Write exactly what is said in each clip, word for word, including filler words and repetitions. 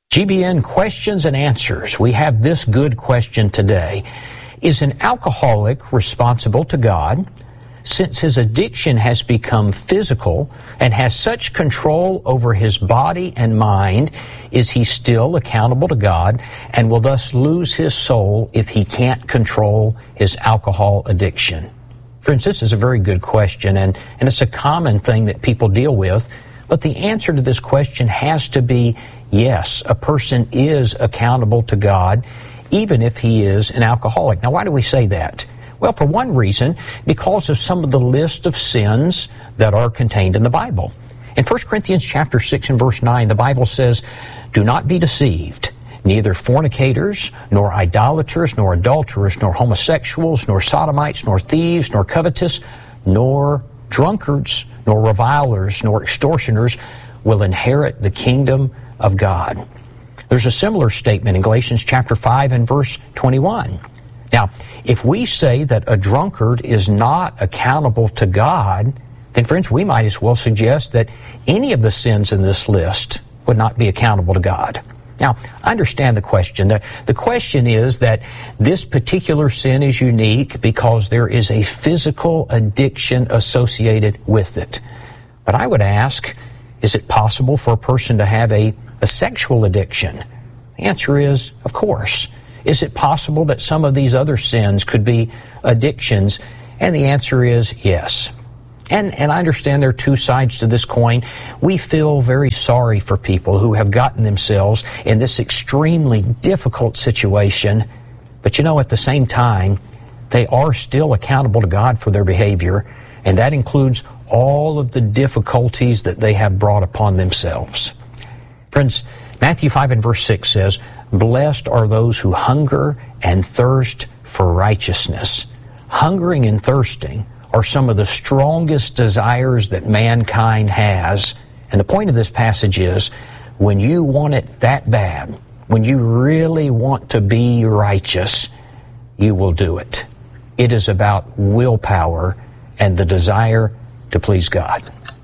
G B N Questions and Answers. We have this good question today. Is an alcoholic responsible to God? Since his addiction has become physical and has such control over his body and mind, is he still accountable to God and will thus lose his soul if he can't control his alcohol addiction? Friends, this is a very good question, and, and it's a common thing that people deal with. But the answer to this question has to be yes, a person is accountable to God, even if he is an alcoholic. Now, why do we say that? Well, for one reason, because of some of the list of sins that are contained in the Bible. In First Corinthians chapter six and verse nine, the Bible says, "Do not be deceived. Neither fornicators, nor idolaters, nor adulterers, nor homosexuals, nor sodomites, nor thieves, nor covetous, nor drunkards, nor revilers, nor extortioners will inherit the kingdom of God." There's a similar statement in Galatians chapter five and verse twenty-one. Now, if we say that a drunkard is not accountable to God, then friends, we might as well suggest that any of the sins in this list would not be accountable to God. Now, I understand the question. The, the question is that this particular sin is unique because there is a physical addiction associated with it. But I would ask, is it possible for a person to have a, a sexual addiction? The answer is, of course. Is it possible that some of these other sins could be addictions? And the answer is yes. And, and I understand there are two sides to this coin. We feel very sorry for people who have gotten themselves in this extremely difficult situation. But you know, at the same time, they are still accountable to God for their behavior, and that includes all of the difficulties that they have brought upon themselves. Friends, Matthew five and verse six says, "Blessed are those who hunger and thirst for righteousness." Hungering and thirsting are some of the strongest desires that mankind has. And the point of this passage is, when you want it that bad, when you really want to be righteous, you will do it. It is about willpower and the desire to please God.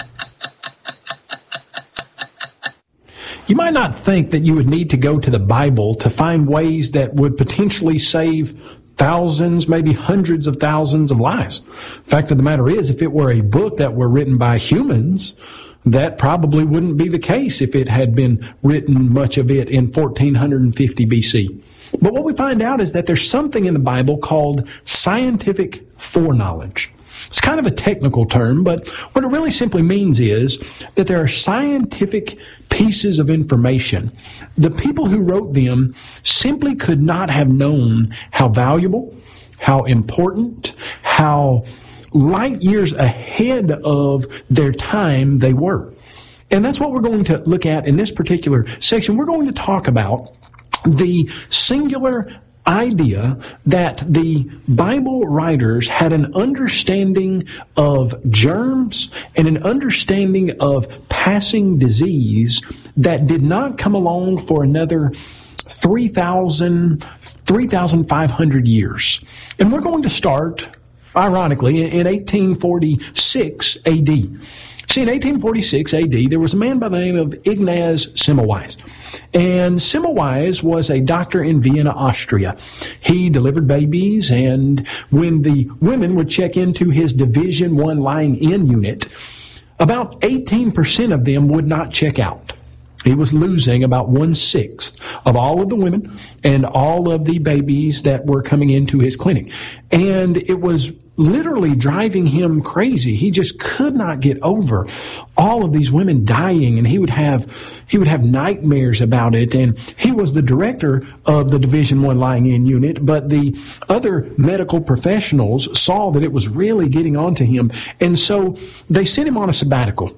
You might not think that you would need to go to the Bible to find ways that would potentially save thousands, maybe hundreds of thousands of lives. Fact of the matter is, if it were a book that were written by humans, that probably wouldn't be the case if it had been written, much of it, in fourteen fifty B C. But what we find out is that there's something in the Bible called scientific foreknowledge. It's kind of a technical term, but what it really simply means is that there are scientific pieces of information. The people who wrote them simply could not have known how valuable, how important, how light years ahead of their time they were. And that's what we're going to look at in this particular section. We're going to talk about the singular idea that the Bible writers had an understanding of germs and an understanding of passing disease that did not come along for another three thousand, three thousand five hundred years. And we're going to start, ironically, in eighteen forty-six A D. See, in eighteen forty-six A D, there was a man by the name of Ignaz Semmelweis. And Semmelweis was a doctor in Vienna, Austria. He delivered babies, and when the women would check into his Division One lying-in unit, about eighteen percent of them would not check out. He was losing about one-sixth of all of the women and all of the babies that were coming into his clinic. And it was literally driving him crazy. He just could not get over all of these women dying, and he would have he would have nightmares about it. And he was the director of the Division One lying-in unit, but the other medical professionals saw that it was really getting on to him, and so they sent him on a sabbatical.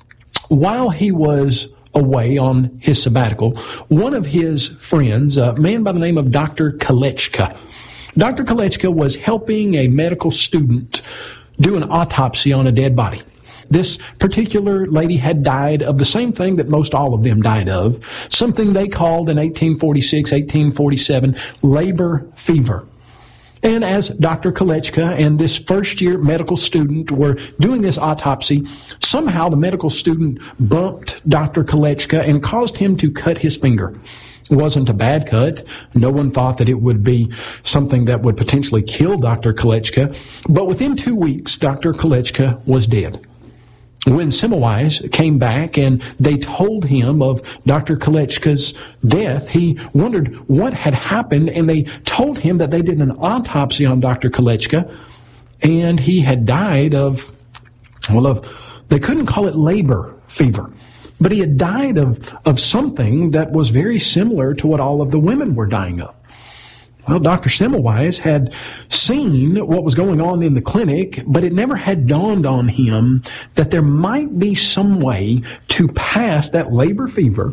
While he was away on his sabbatical, one of his friends, a man by the name of Doctor Kolechka, Doctor Kolechka was helping a medical student do an autopsy on a dead body. This particular lady had died of the same thing that most all of them died of, something they called in eighteen forty-six, eighteen forty-seven labor fever. And as Doctor Kolechka and this first-year medical student were doing this autopsy, somehow the medical student bumped Doctor Kolechka and caused him to cut his finger. It wasn't a bad cut. No one thought that it would be something that would potentially kill Doctor Kolechka. But within two weeks, Doctor Kolechka was dead. When Semmelweis came back and they told him of Doctor Kolechka's death, he wondered what had happened, and they told him that they did an autopsy on Doctor Kolechka, and he had died of, well, of, they couldn't call it labor fever, but he had died of, of something that was very similar to what all of the women were dying of. Well, Doctor Semmelweis had seen what was going on in the clinic, but it never had dawned on him that there might be some way to pass that labor fever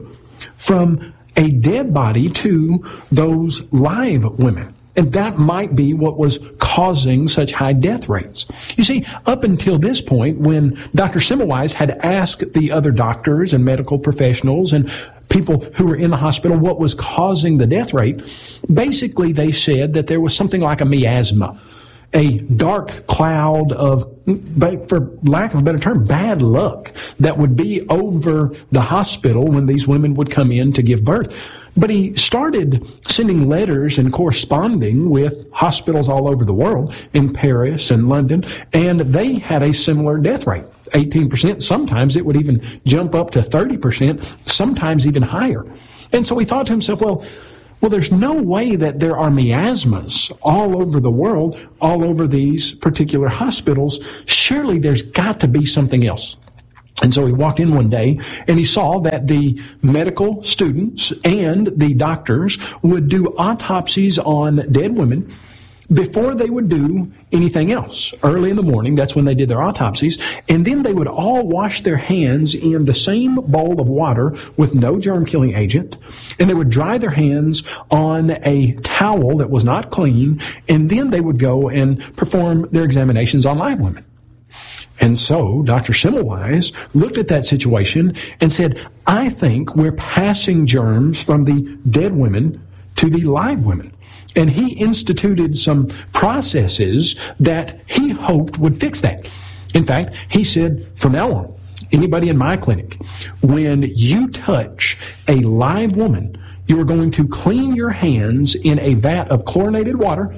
from a dead body to those live women. And that might be what was causing such high death rates. You see, up until this point, when Doctor Semmelweis had asked the other doctors and medical professionals and people who were in the hospital what was causing the death rate, basically they said that there was something like a miasma, a dark cloud of, for lack of a better term, bad luck that would be over the hospital when these women would come in to give birth. But he started sending letters and corresponding with hospitals all over the world, in Paris and London, and they had a similar death rate, eighteen percent. Sometimes it would even jump up to thirty percent, sometimes even higher. And so he thought to himself, well, well, there's no way that there are miasmas all over the world, all over these particular hospitals. Surely there's got to be something else. And so he walked in one day and he saw that the medical students and the doctors would do autopsies on dead women before they would do anything else. Early in the morning, that's when they did their autopsies, and then they would all wash their hands in the same bowl of water with no germ-killing agent, and they would dry their hands on a towel that was not clean, and then they would go and perform their examinations on live women. And so Doctor Semmelweis looked at that situation and said, I think we're passing germs from the dead women to the live women. And he instituted some processes that he hoped would fix that. In fact, he said, from now on, anybody in my clinic, when you touch a live woman, you are going to clean your hands in a vat of chlorinated water,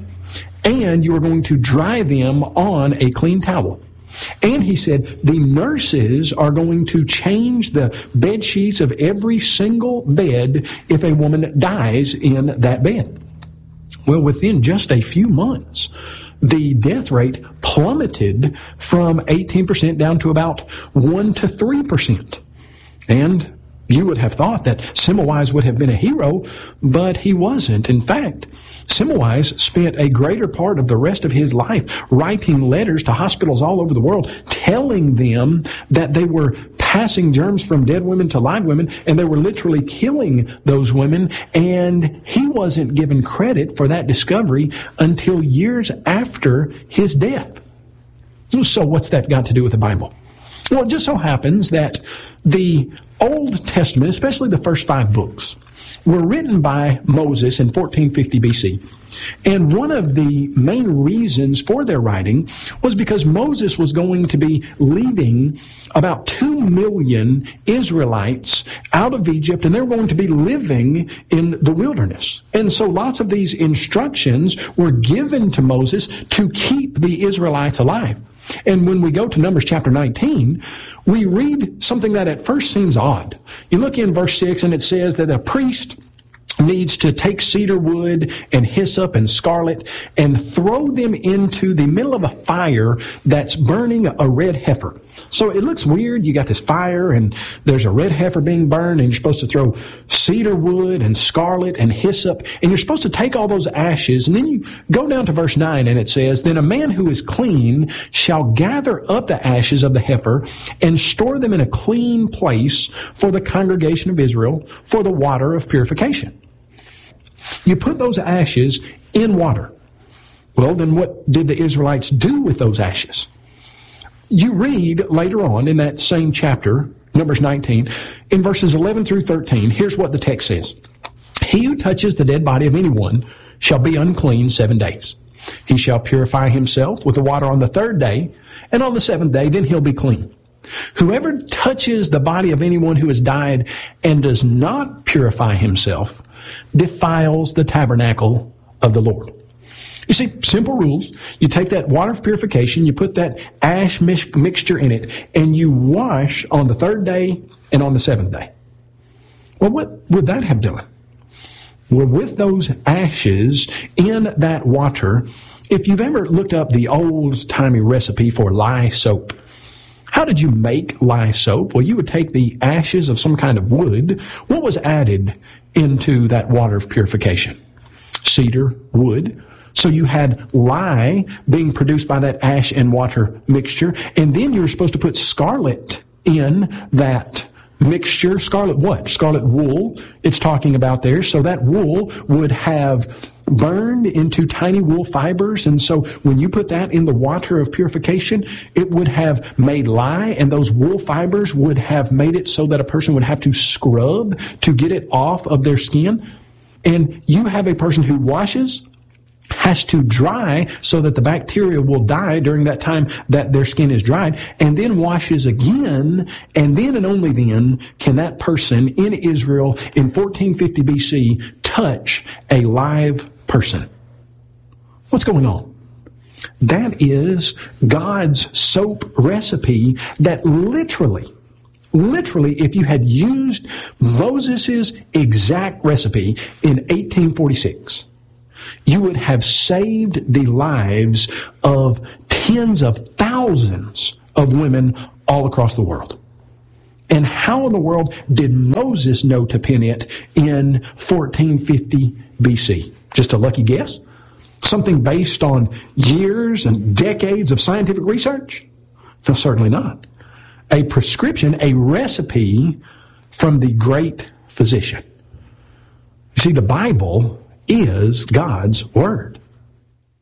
and you are going to dry them on a clean towel. And he said the nurses are going to change the bed sheets of every single bed if a woman dies in that bed. Well, within just a few months, the death rate plummeted from eighteen percent down to about one to three percent. And you would have thought that Semmelweis would have been a hero, but he wasn't. In fact, Semmelweis spent a greater part of the rest of his life writing letters to hospitals all over the world, telling them that they were passing germs from dead women to live women, and they were literally killing those women, and he wasn't given credit for that discovery until years after his death. So what's that got to do with the Bible? Well, it just so happens that the Old Testament, especially the first five books, were written by Moses in fourteen fifty B C. And one of the main reasons for their writing was because Moses was going to be leading about two million Israelites out of Egypt, and they were going to be living in the wilderness. And so lots of these instructions were given to Moses to keep the Israelites alive. And when we go to Numbers chapter nineteen, we read something that at first seems odd. You look in verse six and it says that a priest needs to take cedar wood and hyssop and scarlet and throw them into the middle of a fire that's burning a red heifer. So it looks weird. You got this fire and there's a red heifer being burned, and you're supposed to throw cedar wood and scarlet and hyssop, and you're supposed to take all those ashes. And then you go down to verse nine and it says, then a man who is clean shall gather up the ashes of the heifer and store them in a clean place for the congregation of Israel for the water of purification. You put those ashes in water. Well, then what did the Israelites do with those ashes? You read later on in that same chapter, Numbers nineteen, in verses eleven through thirteen, here's what the text says. He who touches the dead body of anyone shall be unclean seven days. He shall purify himself with the water on the third day, and on the seventh day then he'll be clean. Whoever touches the body of anyone who has died and does not purify himself defiles the tabernacle of the Lord. You see, simple rules. You take that water of purification, you put that ash mix- mixture in it, and you wash on the third day and on the seventh day. Well, what would that have done? Well, with those ashes in that water, if you've ever looked up the old-timey recipe for lye soap, how did you make lye soap? Well, you would take the ashes of some kind of wood. What was added into that water of purification? Cedar wood. So you had lye being produced by that ash and water mixture, and then you were supposed to put scarlet in that mixture. Scarlet what? Scarlet wool it's talking about there. So that wool would have burned into tiny wool fibers, and so when you put that in the water of purification, it would have made lye, and those wool fibers would have made it so that a person would have to scrub to get it off of their skin. And you have a person who washes, has to dry so that the bacteria will die during that time that their skin is dried, and then washes again, and then and only then can that person in Israel in fourteen fifty B C touch a live person. What's going on? That is God's soap recipe that literally, literally, if you had used Moses' exact recipe in eighteen forty-six, you would have saved the lives of tens of thousands of women all across the world. And how in the world did Moses know to pen it in fourteen fifty B C? Just a lucky guess? Something based on years and decades of scientific research? No, certainly not. A prescription, a recipe from the great physician. You see, the Bible is God's Word.